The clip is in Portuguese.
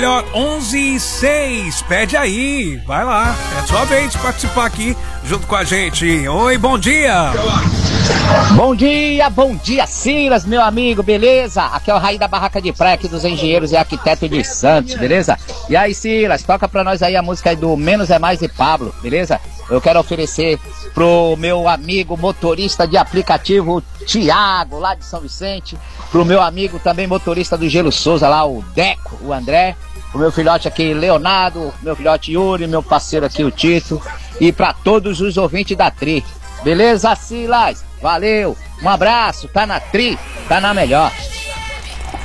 Melhor 11:06, pede aí, vai lá, é sua vez de participar aqui junto com a gente. Oi, bom dia. Bom dia, Silas, meu amigo, beleza? Aqui é o Raí da Barraca de Praia, aqui dos engenheiros e arquitetos de Santos, beleza? E aí, Silas, toca pra nós aí a música aí do Menos é Mais de Pablo, beleza? Eu quero oferecer pro meu amigo motorista de aplicativo Tiago, lá de São Vicente, pro meu amigo também motorista do Gelo Souza lá, o Deco, o André, o meu filhote aqui, Leonardo, meu filhote Yuri, meu parceiro aqui, o Tito, e pra todos os ouvintes da Tri. Beleza, Silas? Valeu, um abraço, tá na Tri, tá na melhor.